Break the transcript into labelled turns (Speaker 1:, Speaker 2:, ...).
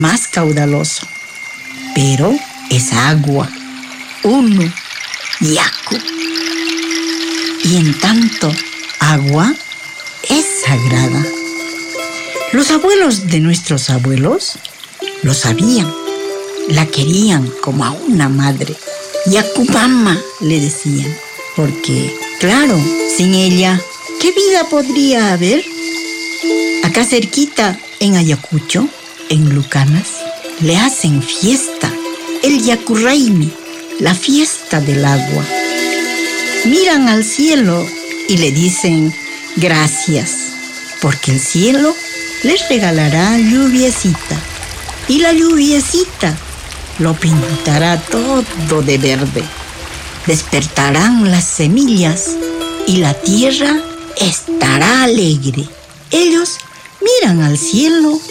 Speaker 1: más caudaloso. Pero es agua, uno, yaku. Y en tanto, agua es sagrada. Los abuelos de nuestros abuelos lo sabían, la querían como a una madre. Yakupama le decían, porque, claro, sin ella, ¿qué vida podría haber? Acá cerquita, en Ayacucho, en Lucanas, le hacen fiesta, el Yacurraimi, la fiesta del agua. Miran al cielo y le dicen gracias, porque el cielo les regalará lluviecita, y la lluviecita lo pintará todo de verde. Despertarán las semillas y la tierra estará alegre. Ellos miran al cielo